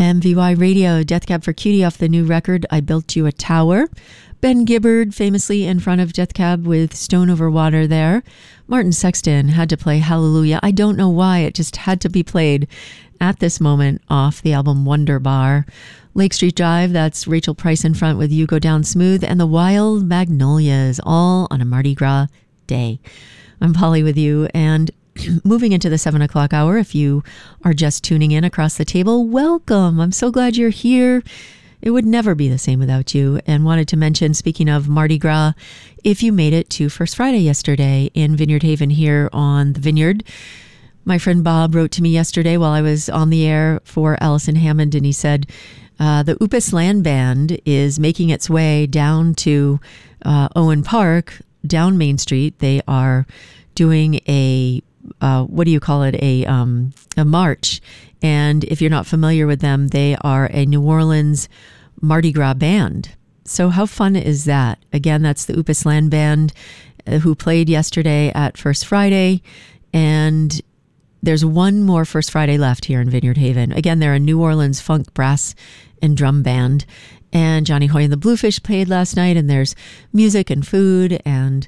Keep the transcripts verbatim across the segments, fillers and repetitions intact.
M V Y Radio, Death Cab for Cutie off the new record, I Built You a Tower. Ben Gibbard, famously in front of Death Cab with Stone Over Water there. Martin Sexton had to play Hallelujah. I don't know why, it just had to be played at this moment off the album Wonder Bar. Lake Street Drive, that's Rachel Price in front with You Go Down Smooth, and the Wild Magnolias, all on a Mardi Gras day. I'm Polly with you, and moving into the seven o'clock hour, if you are just tuning in across the table, welcome. I'm so glad you're here. It would never be the same without you. And wanted to mention, speaking of Mardi Gras, if you made it to First Friday yesterday in Vineyard Haven here on the Vineyard, my friend Bob wrote to me yesterday while I was on the air for Allison Hammond, and he said, uh, the Upas Land Band is making its way down to uh, Owen Park, down Main Street. They are doing a Uh, what do you call it? A um, a march. And if you're not familiar with them, they are a New Orleans Mardi Gras band. So how fun is that? Again, that's the Upas Land Band uh, who played yesterday at First Friday. And there's one more First Friday left here in Vineyard Haven. Again, they're a New Orleans funk brass and drum band. And Johnny Hoy and the Bluefish played last night. And there's music and food and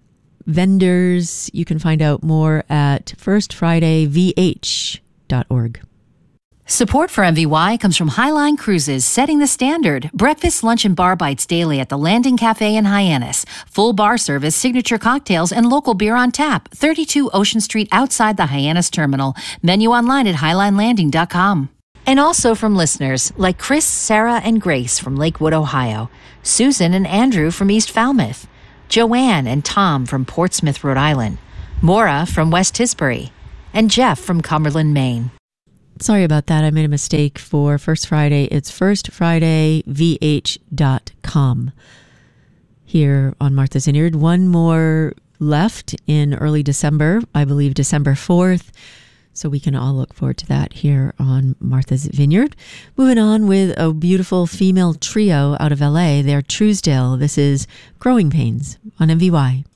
vendors. You can find out more at first friday v h dot org. Support for M V Y comes from Highline Cruises, setting the standard. Breakfast, lunch, and bar bites daily at the Landing Cafe in Hyannis. Full bar service, signature cocktails, and local beer on tap. thirty-two Ocean Street outside the Hyannis Terminal. Menu online at highline landing dot com. And also from listeners like Chris, Sarah, and Grace from Lakewood, Ohio. Susan and Andrew from East Falmouth. Joanne and Tom from Portsmouth, Rhode Island, Maura from West Tisbury, and Jeff from Cumberland, Maine. Sorry about that. I made a mistake for First Friday. It's first friday v h dot com here on Martha's Vineyard. One more left in early December, I believe December fourth. So we can all look forward to that here on Martha's Vineyard. Moving on with a beautiful female trio out of L A. They're Truesdale. This is Growing Pains on M V Y.